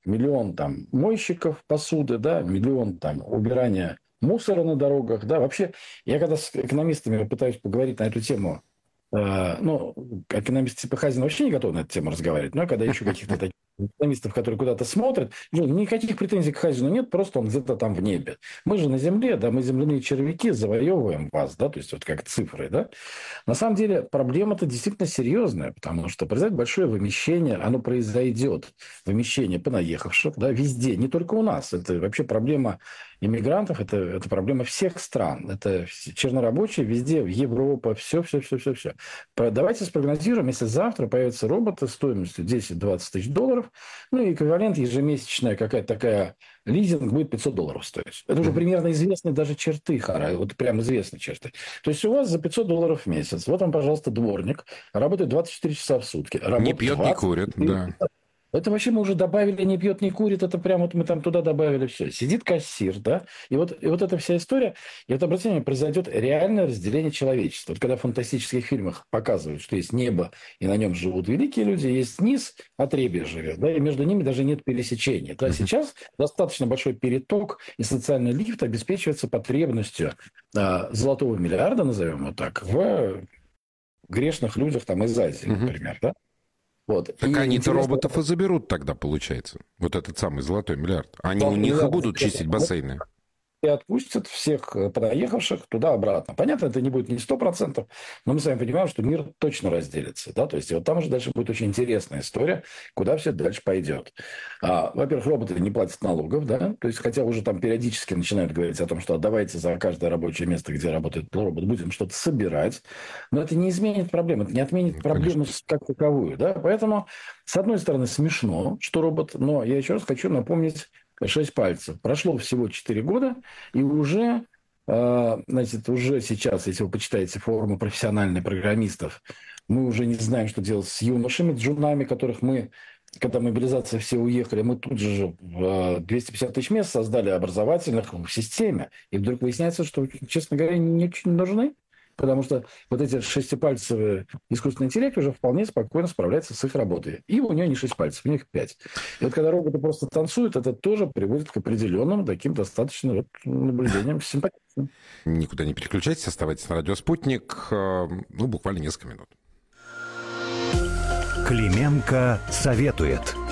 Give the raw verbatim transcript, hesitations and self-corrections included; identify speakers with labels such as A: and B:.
A: миллион там мойщиков посуды, да, миллион там убирания мусора на дорогах, да. Вообще, я когда с экономистами пытаюсь поговорить на эту тему, э, ну, экономисты типа Хазина вообще не готовы на эту тему разговаривать, но когда ищу каких-то таких экономистов, которые куда-то смотрят, ну, никаких претензий к Хазину нет, просто он где-то там в небе. Мы же на земле, да, мы земляные червяки, завоевываем вас, да, то есть вот как цифры, да. На самом деле проблема-то действительно серьезная, потому что произойдет большое вымещение, оно произойдет, вымещение понаехавших, да, везде, не только у нас. Это вообще проблема иммигрантов, это, это проблема всех стран. Это чернорабочие везде, в Европе, все, все, все, все, все. Давайте спрогнозируем, если завтра появятся роботы стоимостью десять-двадцать тысяч долларов, ну и эквивалент ежемесячная какая-то такая лизинг будет пятьсот долларов стоить. Это уже примерно известные даже черты, Хара, вот прям известные черты. То есть у вас за пятьсот долларов в месяц, вот вам, пожалуйста, дворник, работает двадцать четыре часа в сутки.
B: Не пьет, не курит, да.
A: Это вообще мы уже добавили, не пьет, не курит, это прям вот мы там туда добавили все. Сидит кассир, да, и вот, и вот эта вся история, и вот, обратите внимание, произойдет реальное разделение человечества. Вот когда в фантастических фильмах показывают, что есть небо, и на нем живут великие люди, есть низ, отребье живет, да, и между ними даже нет пересечения. Да, сейчас достаточно большой переток, и социальный лифт обеспечивается потребностью а, золотого миллиарда, назовем его так, в грешных людях там из Азии, например, да. Вот.
B: Так
A: и
B: они-то
A: интересно,
B: роботов и заберут тогда, получается. Вот этот самый золотой миллиард. Они у них и будут чистить бассейны.
A: И отпустят всех понаехавших туда-обратно. Понятно, это не будет не сто процентов, но мы с вами понимаем, что мир точно разделится. Да? То есть вот там уже дальше будет очень интересная история, куда все дальше пойдет. А, во-первых, роботы не платят налогов, да? То есть, хотя уже там периодически начинают говорить о том, что давайте за каждое рабочее место, где работает робот, будем что-то собирать. Но это не изменит проблему, это не отменит ну, проблему конечно. Как таковую. Да? Поэтому, с одной стороны, смешно, что робот, но я еще раз хочу напомнить, шесть пальцев. Прошло всего четыре года, и уже, значит, уже сейчас, если вы почитаете форумы профессиональных программистов, мы уже не знаем, что делать с юношами, джунами, которых мы, когда мобилизация все уехали, мы тут же двести пятьдесят тысяч мест создали образовательных в системе. И вдруг выясняется, что, честно говоря, не очень нужны. Потому что вот эти шестипальцевые искусственный интеллект уже вполне спокойно справляется с их работой. И у нее не шесть пальцев, у них пять. И вот когда роботы просто танцуют, это тоже приводит к определенным таким достаточно вот, наблюдениям симпатичным.
B: Никуда не переключайтесь, оставайтесь на радио «Спутник». Ну, буквально несколько минут.
C: Клименко советует.